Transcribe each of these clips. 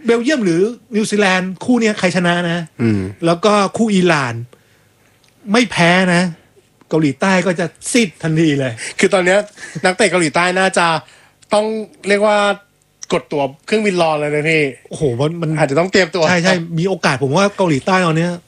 เบลเยียมหรือนิวซีแลนด์คู่เนี้ยใครชนะนะแล้วก็คู่อิหร่านไม่แพ้นะเกาหลีใต้ก็จะซิดทันทีเลยคือตอนนี้นักเตะเกาหลีใต้น่าจะต้องเรียกว่ากดตั๋วเครื่องบินรอเลยนะพี่โอ้โหมันอาจจะต้องเตรียมตัวใช่มีโอกาสผมว่าเกาหลีใต้ตอนนี้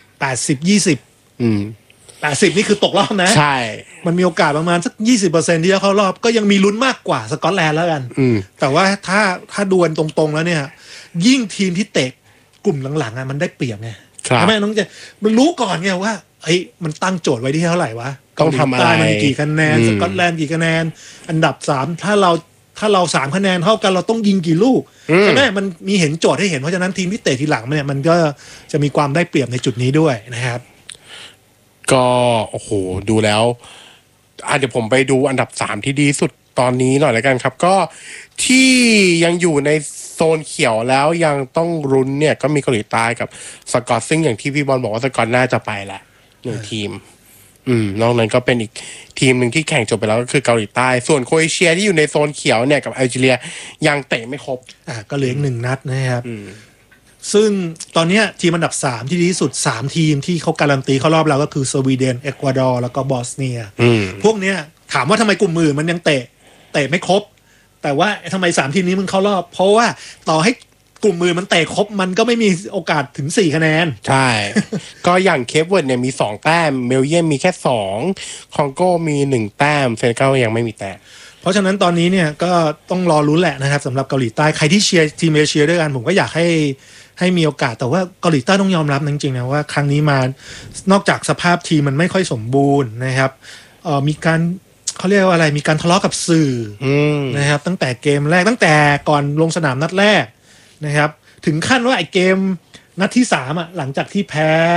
80-20นี่คือตกรอบนะใช่มันมีโอกาสประมาณสัก 20% ที่จะเข้ารอบก็ยังมีลุ้นมากกว่าสกอตแลนด์แล้วกันแต่ว่าถ้าดวลตรงๆแล้วเนี่ยยิ่งทีมที่เตะกลุ่มหลังๆมันได้เปรียบไงใช่ไหมน้องเจมันรู้ก่อนไงว่ามันตั้งโจทย์ไว้ที่เท่าไหร่วะต้องทำอะไรมันกี่คะแนนสกอตแลนด์กี่คะแนนอันดับ3ถ้าเรา3คะแนนเท่ากันเราต้องยิงกี่ลูกใช่ไหมมันมีเห็นโจทย์ให้เห็นเพราะฉะนั้นทีมที่เตะทีหลังเนี่ยมันก็จะมีความได้เปรียบในจุดนี้ด้วยนะครับก็โอ้โหดูแล้วเดี๋ยวผมไปดูอันดับ3ที่ดีสุดตอนนี้หน่อยแล้วกันครับก็ที่ยังอยู่ในโซนเขียวแล้วยังต้องรุ้นเนี่ยก็มีเกาหลีใต้กับสกอตซึ่งอย่างที่พี่บอลบอกว่าสกอตน่าจะไปแหละ1ทีมนอกนั้นก็เป็นอีกทีมหนึ่งที่แข่งจบไปแล้วก็คือเกาหลีใต้ส่วนโครเอเชียที่อยู่ในโซนเขียวเนี่ยกับแอลจีเรียยังเตะไม่ครบก็เหลืออีก1นัดนะครับซึ่งตอนนี้ทีมอันดับ3ที่ดีที่สุด3ทีมที่เขาการันตีเข้ารอบแล้วก็คือสวีเดนเอกวาดอร์แล้วก็บอสเนียพวกเนี้ยถามว่าทำไมกลุ่มอื่นมันยังเตะไม่ครบแต่ว่าทำไม3ทีมนี้มันเข้ารอบเพราะว่าต่อให้กลุ่มมือมันเตะครบมันก็ไม่มีโอกาสถึง4คะแนนใช่ ก็อย่างเคปเวิร์ดเนี่ยมี2แต้มเบลเยียมมีแค่2คองโกมี1แต้มเซเนกัลยังไม่มีแต้มเพราะฉะนั้นตอนนี้เนี่ยก็ต้องรอลุ้นแหละนะครับสำหรับเกาหลีใต้ใครที่เชียร์ทีมเอเชียด้วยกันผมก็อยากให้มีโอกาสแต่ว่าเกาหลีใต้ต้องยอมรับจริงๆนะว่าครั้งนี้มานอกจากสภาพทีมมันไม่ค่อยสมบูรณ์นะครับมีการเขาเรียกว่าอะไรมีการทะเลาะกับสื่อนะครับตั้งแต่เกมแรกตั้งแต่ก่อนลงสนามนัดแรกนะครับถึงขั้นว่าไอ้เกมนัดที่3หลังจากที่แพ้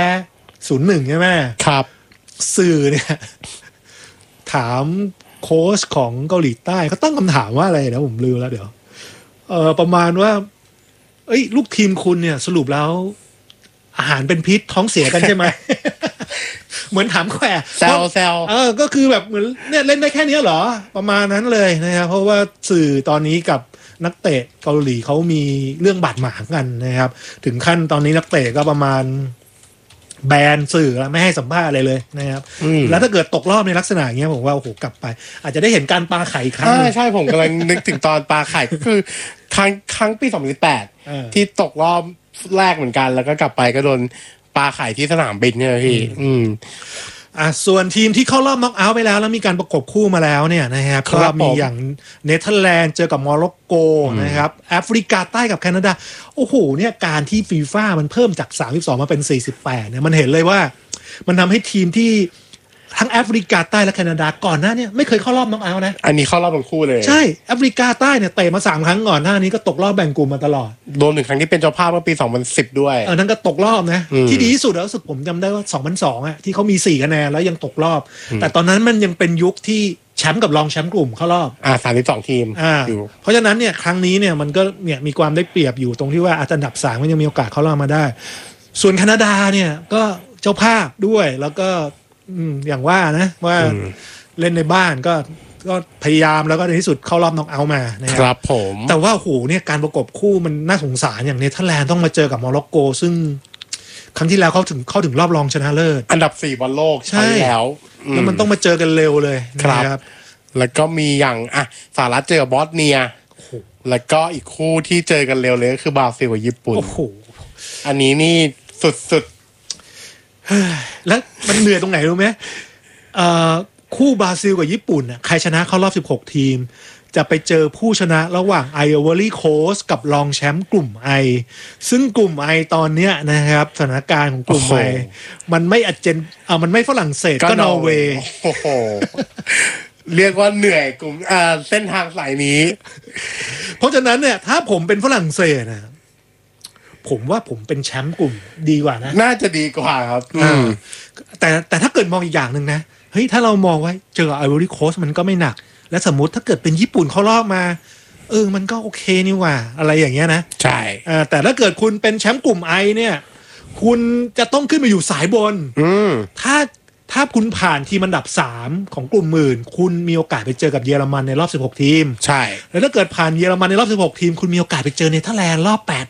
0-1 ใช่ไหมครับสื่อเนี่ยถามโค้ชของเกาหลีใต้เขาตั้งคำถามว่าอะไรนะผมลืมแล้วเดี๋ยวประมาณว่าลูกทีมคุณเนี่ยสรุปแล้วอาหารเป็นพิษท้องเสียกันใช่ไหม เหมือนถามแขวะแซวก็คือแบบเหมือนเนี่ยเล่นได้แค่นี้เหรอประมาณนั้นเลยนะครับเพราะว่าสื่อตอนนี้กับนักเตะเกาหลีเขามีเรื่องบาดหมางกันนะครับถึงขั้นตอนนี้นักเตะก็ประมาณแบนสื่อแล้วไม่ให้สัมภาษณ์อะไรเลยนะครับแล้วถ้าเกิดตกรอบในลักษณะอย่างเงี้ยผมว่าโอ้โหกลับไปอาจจะได้เห็นการปาไข่ครั้งใช่ผมกำลังนึกถึงตอนปาไข่ก็คือครั้งปี2018ที่ตกรอบแรกเหมือนกันแล้วก็กลับไปก็โดนปาไข่ที่สนามบินเนี่ยพี่ส่วนทีมที่เข้ารอบน็อกเอาท์ไปแล้วมีการประกบคู่มาแล้วเนี่ยนะครับก็มีอย่างเนเธอร์แลนด์เจอกับโมร็อกโกนะครับแอฟริกาใต้กับแคนาดาโอ้โหเนี่ยการที่ฟีฟ่ามันเพิ่มจาก32มาเป็น48เนี่ยมันเห็นเลยว่ามันทำให้ทีมที่ทั้งแอฟริกาใต้และแคนาดาก่อนหน้านี้ไม่เคยเข้ารอบน็อกเอาท์นะอันนี้เข้ารอบทั้งคู่เลยใช่แอฟริกาใต้เนี่ยเตะมา3ครั้งก่อนหน้านี้ก็ตกรอบแบ่งกลุ่มมาตลอดโดน1ครั้งที่เป็นเจ้าภาพเมื่อปี2010ด้วยนั่นก็ตกรอบนะที่ดีที่สุดแล้วรู้สึกผมจำได้ว่า2002ที่เขามี4คะแนนแล้วยังตกรอบแต่ตอนนั้นมันยังเป็นยุคที่แชมป์กับรองแชมป์กลุ่มเข้ารอบ 32ทีมอยู่เพราะฉะนั้นเนี่ยครั้งนี้เนี่ยมันก็เนี่ยมีความได้เปรียบอยู่ตรงที่ว่าอันดับ3มันยังมีโอกาสเข้ารอบมาได้ส่วนแคนาดาเนี่ยก็เจ้าภาพด้วยแล้วก็อย่างว่านะว่าเล่นในบ้านก็พยายามแล้วก็ในที่สุดเข้ารอบน็อกเอาท์มานะครับผมแต่ว่าโหเนี่ยการประกบคู่มันน่าสงสารอย่างเนเธอร์แลนด์ต้องมาเจอกับโมร็อกโกซึ่งครั้งที่แล้วเขาถึงรอบรองชนะเลิศอันดับ4บอลโลกใช่แล้วมันต้องมาเจอกันเร็วเลยนะครับแล้วก็มีอย่างสหรัฐเจอกับบอสเนียแล้วก็อีกคู่ที่เจอกันเร็วเลยก็คือบราซิลกับญี่ปุ่นโอ้โหอันนี้นี่สุดแล้วมันเหนื่อยตรงไหนรู้ไหมคู่บราซิลกับญี่ปุ่นใครชนะเข้ารอบ16ทีมจะไปเจอผู้ชนะระหว่างไอวอรี่โคสต์กับรองแชมป์กลุ่มไอซึ่งกลุ่มไอตอนเนี้ยนะครับสถานการณ์ของกลุ่มไอมันไม่มันไม่ฝรั่งเศสก็นอร์เวย์โอ้โหเรียกว่าเหนื่อยกลุ่มเส้นทางสายนี้เพราะฉะนั้นเนี่ยถ้าผมเป็นฝรั่งเศสนะผมว่าผมเป็นแชมป์กลุ่มดีกว่านะน่าจะดีกว่าครับแต่ถ้าเกิดมองอีกอย่างหนึ่งนะเฮ้ยถ้าเรามองไว้เจอไอวอรี่โคสต์มันก็ไม่หนักและสมมุติถ้าเกิดเป็นญี่ปุ่นเข้ารอบมามันก็โอเคนี่ว่าอะไรอย่างเงี้ยนะใช่แต่ถ้าเกิดคุณเป็นแชมป์กลุ่มไอเนี่ยคุณจะต้องขึ้นมาอยู่สายบนถ้าคุณผ่านทีมอันดับ3ของกลุ่มอื่นคุณมีโอกาสไปเจอกับเยอรมันในรอบ16ทีมใช่แล้วถ้าเกิดผ่านเยอรมันในรอบ16ทีมคุณมีโอกาสไปเจอเนเธอร์แลนด์รอบ